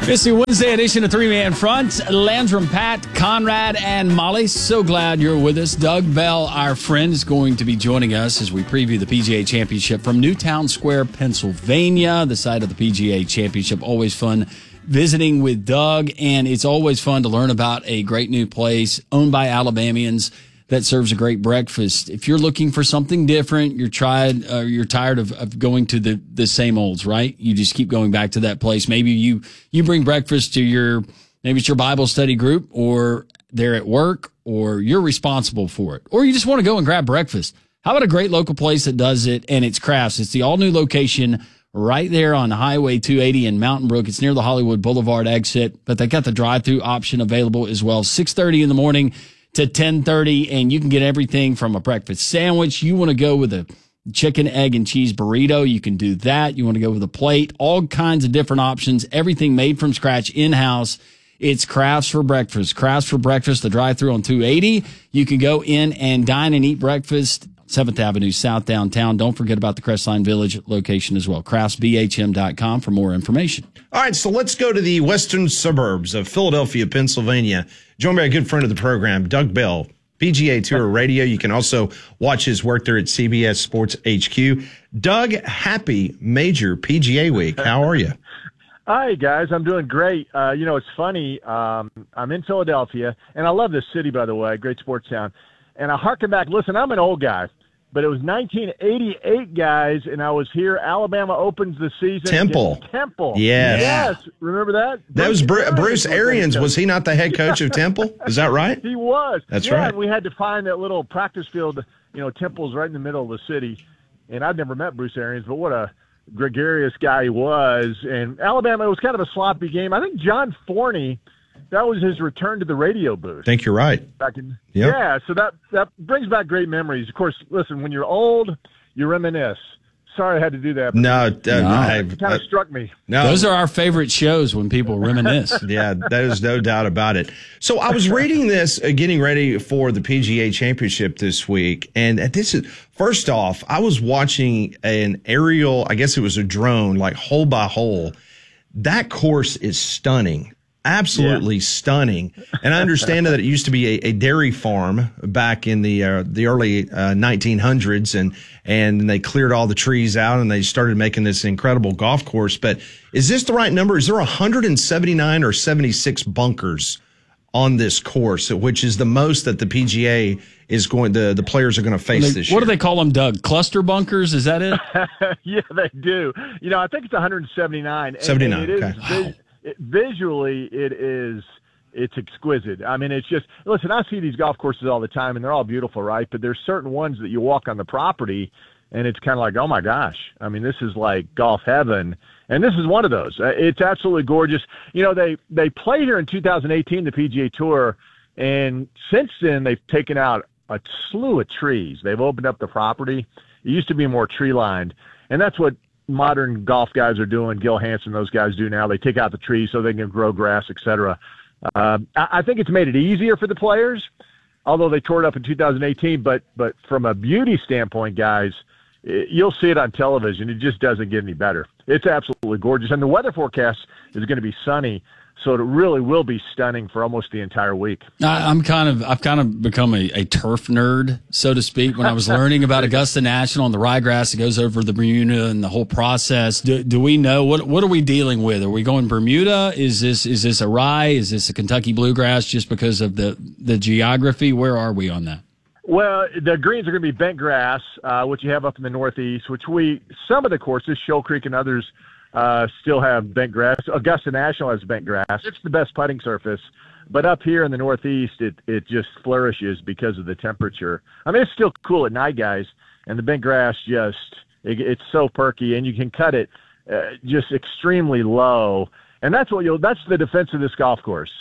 It's the Wednesday edition of Three Man Front. Landrum, Pat, Conrad, and Molly. So glad you're with us. Doug Bell, our friend, is going to be joining us as we preview the PGA Championship from Newtown Square, Pennsylvania, the site of the PGA Championship. Always fun visiting with Doug, and it's always fun to learn about a great new place owned by Alabamians that serves a great breakfast. If you're looking for something different, you're tired of going to the same olds, right? You just keep going back to that place. Maybe you bring breakfast to maybe it's your Bible study group, or they're at work, or you're responsible for it, or you just want to go and grab breakfast. How about a great local place that does it, and it's Crafts? It's the all-new location right there on Highway 280 in Mountain Brook. It's near the Hollywood Boulevard exit, but they got the drive-through option available as well. 6:30 in the morning to 10:30, and you can get everything from a breakfast sandwich. You want to go with a chicken, egg, and cheese burrito, you can do that. You want to go with a plate, all kinds of different options, everything made from scratch in-house. It's Crafts for Breakfast. Crafts for Breakfast, the drive-thru on 280. You can go in and dine and eat breakfast. 7th Avenue South downtown. Don't forget about the Crestline Village location as well. CraftsBHM.com for more information. All right, so let's go to the western suburbs of Philadelphia, Pennsylvania. Joined by a good friend of the program, Doug Bell, PGA Tour Radio. You can also watch his work there at CBS Sports HQ. Doug, happy major PGA week. How are you? Hi, guys. I'm doing great. It's funny. I'm in Philadelphia, and I love this city, by the way. Great sports town. And I harken back. Listen, I'm an old guy, but it was 1988, guys, and I was here. Alabama opens the season. Temple. Yes. Yes. Remember that? That was Bruce Arians. Was he not the head coach of Temple? Is that right? He was. That's right. And we had to find that little practice field. Temple's right in the middle of the city. And I'd never met Bruce Arians, but what a gregarious guy he was. And Alabama, it was kind of a sloppy game. I think John Forney, that was his return to the radio booth. I think you're right. Yeah, so that brings back great memories. Of course, listen, when you're old, you reminisce. Sorry I had to do that. No, it kind of struck me. No. Those are our favorite shows when people reminisce. Yeah, there's no doubt about it. So I was reading this, getting ready for the PGA Championship this week, and this is, first off, I was watching an aerial, I guess it was a drone, like hole by hole. That course is stunning. Absolutely stunning. And I understand that it used to be a dairy farm back in the early 1900s, and they cleared all the trees out and they started making this incredible golf course. But is this the right number? Is there 179 or 76 bunkers on this course, which is the most that the PGA is going to, the players are going to face this year? What do they call them, Doug? Cluster bunkers? Is that it? Yeah, they do. I think it's 179. 79. And it is okay. Visually, it's exquisite. I mean, it's just, listen, I see these golf courses all the time, and they're all beautiful, right? But there's certain ones that you walk on the property, and it's kind of like, oh, my gosh. I mean, this is like golf heaven, and this is one of those. It's absolutely gorgeous. They played here in 2018, the PGA Tour, and since then they've taken out a slew of trees. They've opened up the property. It used to be more tree-lined, and that's what modern golf guys are doing. Gil Hansen, those guys do now. They take out the trees so they can grow grass, etc. I think it's made it easier for the players, although they tore it up in 2018. But from a beauty standpoint, guys, you'll see it on television. It just doesn't get any better. It's absolutely gorgeous. And the weather forecast is going to be sunny, so it really will be stunning for almost the entire week. I've kind of become a turf nerd, so to speak. When I was learning about Augusta National and the ryegrass that goes over the Bermuda and the whole process, do we know what are we dealing with? Are we going Bermuda? Is this a rye? Is this a Kentucky bluegrass? Just because of the geography, where are we on that? Well, the greens are going to be bent grass, which you have up in the Northeast, some of the courses, Shoal Creek and others, still have bent grass. Augusta National has bent grass. It's the best putting surface. But up here in the Northeast, it just flourishes because of the temperature. I mean, it's still cool at night, guys, and the bent grass it's so perky, and you can cut it just extremely low. And that's the defense of this golf course.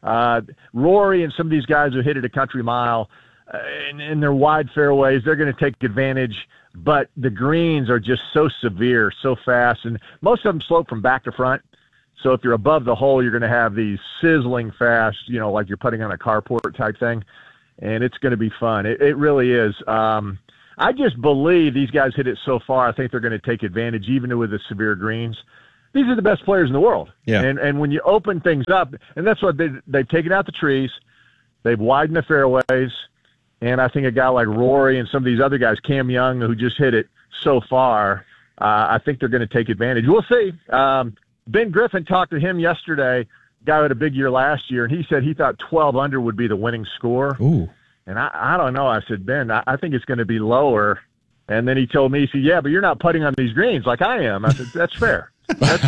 Rory and some of these guys who hit it a country mile, in their wide fairways, they're going to take advantage. But the greens are just so severe, so fast, and most of them slope from back to front. So if you're above the hole, you're going to have these sizzling fast, like you're putting on a carport type thing, and it's going to be fun. It really is. I just believe these guys hit it so far. I think they're going to take advantage, even with the severe greens. these are the best players in the world. Yeah. And when you open things up, and that's what they've taken out the trees, they've widened the fairways, and I think a guy like Rory and some of these other guys, Cam Young, who just hit it so far, I think they're going to take advantage. We'll see. Ben Griffin talked to him yesterday, guy who had a big year last year, and he said he thought 12 under would be the winning score. Ooh. And I don't know. I said, Ben, I think it's going to be lower. And then he told me, he said, yeah, but you're not putting on these greens like I am. I said, that's fair. That's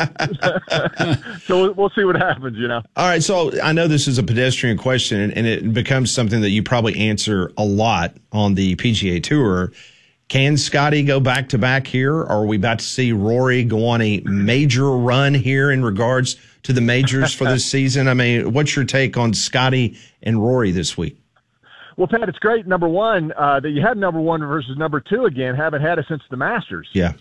fair. So we'll see what happens, you know. All right, so I know this is a pedestrian question, and it becomes something that you probably answer a lot on the PGA Tour. Can Scotty go back-to-back here? Or are we about to see Rory go on a major run here in regards to the majors for this season? I mean, what's your take on Scotty and Rory this week? Well, Pat, it's great, number one, that you had number one versus number two again. Haven't had it since the Masters. Yeah.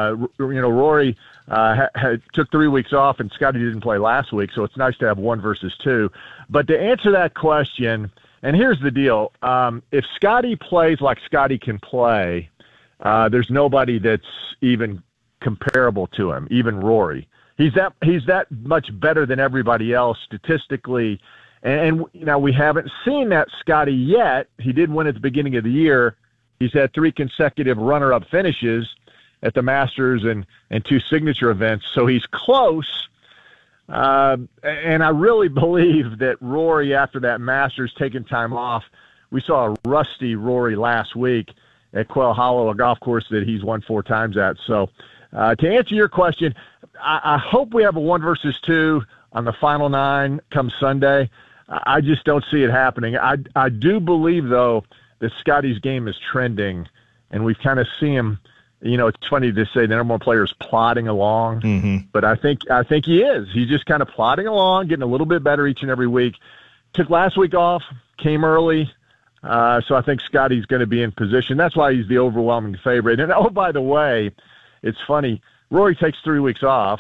Rory took 3 weeks off, and Scotty didn't play last week, so it's nice to have one versus two. But to answer that question, and here's the deal. If Scotty plays like Scotty can play, there's nobody that's even comparable to him, even Rory. He's that much better than everybody else statistically. And now we haven't seen that Scotty yet. He did win at the beginning of the year. He's had 3 consecutive runner-up finishes at the Masters and 2 signature events, so he's close. And I really believe that Rory, after that Masters, taking time off, we saw a rusty Rory last week at Quail Hollow, a golf course that he's won 4 times at. So to answer your question, I hope we have a 1 versus 2 on the final 9 come Sunday. I just don't see it happening. I do believe, though, that Scotty's game is trending, and we've kind of seen him. You know, it's funny to say the number one player is plodding along, but I think he is. He's just kind of plodding along, getting a little bit better each and every week. Took last week off, came early, so I think Scotty's going to be in position. That's why he's the overwhelming favorite. And, oh, by the way, it's funny. Rory takes 3 weeks off,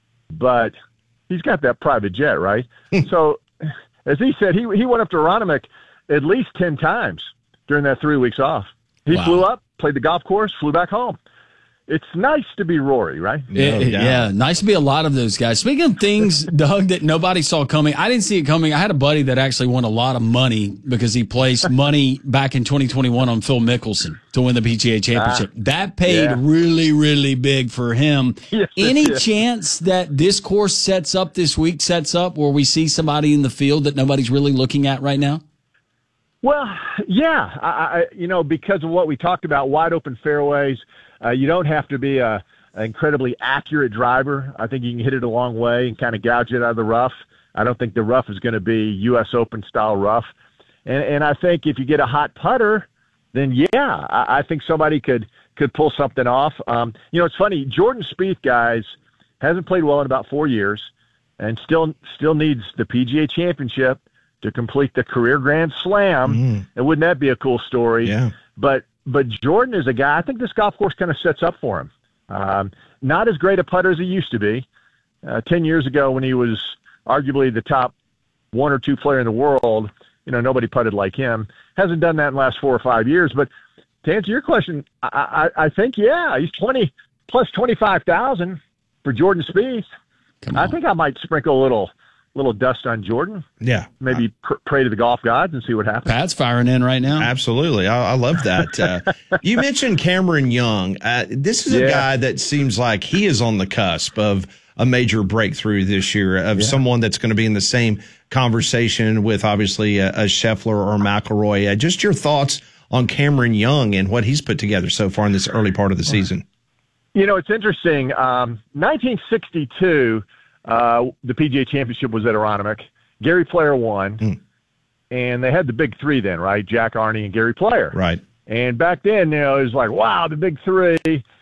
but he's got that private jet, right? So, as he said, he went up to Aronimink at least 10 times during that 3 weeks off. He flew up, played the golf course, flew back home. It's nice to be Rory, right? Yeah, nice to be a lot of those guys. Speaking of things, Doug, that nobody saw coming, I didn't see it coming. I had a buddy that actually won a lot of money because he placed money back in 2021 on Phil Mickelson to win the PGA Championship. That paid really, really big for him. Yes, Any chance that this course sets up where we see somebody in the field that nobody's really looking at right now? Well, yeah. I because of what we talked about, wide open fairways, you don't have to be an incredibly accurate driver. I think you can hit it a long way and kind of gouge it out of the rough. I don't think the rough is going to be U.S. Open style rough. And I think if you get a hot putter, then I think somebody could pull something off. It's funny. Jordan Spieth, guys, hasn't played well in about 4 years and still needs the PGA Championship to complete the career Grand Slam. And wouldn't that be a cool story? Yeah. But Jordan is a guy, I think this golf course kind of sets up for him. Not as great a putter as he used to be. 10 years ago when he was arguably the top 1 or 2 player in the world, nobody putted like him. Hasn't done that in the last 4 or 5 years. But to answer your question, I think, he's 20 plus 25,000 for Jordan Spieth. I think I might sprinkle a little dust on Jordan. Yeah. Maybe pray to the golf gods and see what happens. Pat's firing in right now. Absolutely. I love that. You mentioned Cameron Young. This is a guy that seems like he is on the cusp of a major breakthrough this year, of someone that's going to be in the same conversation with obviously a Scheffler or McIlroy. Just your thoughts on Cameron Young and what he's put together so far in this early part of the season. It's interesting. 1962, the PGA Championship was at Aronimink. Gary Player won, and they had the big 3 then, right? Jack Arney and Gary Player. Right. And back then, it was like, wow, the big 3.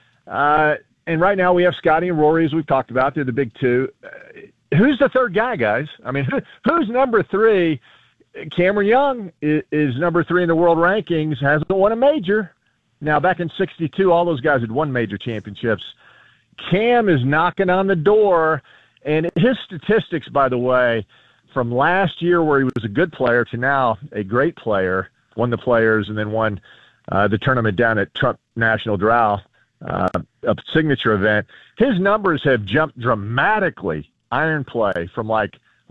And right now we have Scotty and Rory, as we've talked about. They're the big 2. Who's the third guy, guys? I mean, who's number 3? Cameron Young is number 3 in the world rankings, hasn't won a major. Now, back in 62, all those guys had won major championships. Cam is knocking on the door. And his statistics, by the way, from last year where he was a good player to now a great player, won the Players and then won the tournament down at Trump National Drow a signature event. His numbers have jumped dramatically, iron play, from like